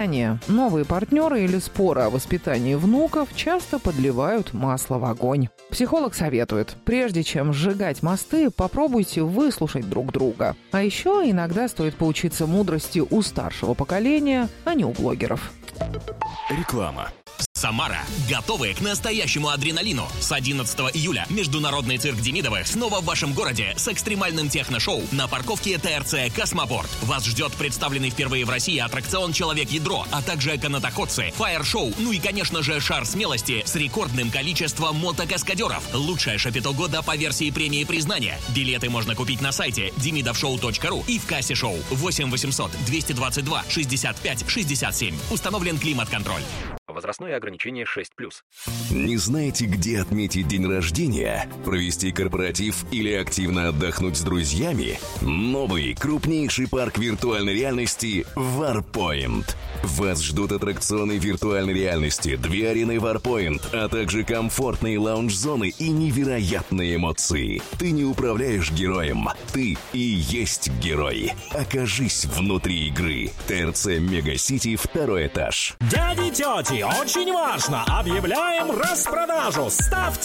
Новые партнеры или споры о воспитании внуков часто подливают масло в огонь. Психолог советует, прежде чем сжигать мосты, попробуйте выслушать друг друга. А еще иногда стоит поучиться мудрости у старшего поколения, а не у блогеров. Реклама. Самара. Готовы к настоящему адреналину. С 11 июля Международный цирк Демидовых снова в вашем городе с экстремальным техно-шоу на парковке ТРЦ «Космопорт». Вас ждет представленный впервые в России аттракцион «Человек-ядро», а также канатоходцы, фаер-шоу, ну и, конечно же, шар смелости с рекордным количеством мотокаскадеров. Лучшее шапито года по версии премии признания. Билеты можно купить на сайте demidovshow.ru и в кассе шоу 8 800 222 65 67. Установлен климат-контроль. Возрастное ограничение 6+. Не знаете, где отметить день рождения, провести корпоратив или активно отдохнуть с друзьями? Новый, крупнейший парк виртуальной реальности Warpoint. Вас ждут аттракционы виртуальной реальности, 2 арены Warpoint, а также комфортные лаунж-зоны и невероятные эмоции. Ты не управляешь героем, ты и есть герой. Окажись внутри игры. ТРЦ Мегасити, 2-й этаж. Дяди, тети, очень важно! Объявляем распродажу! Ставьте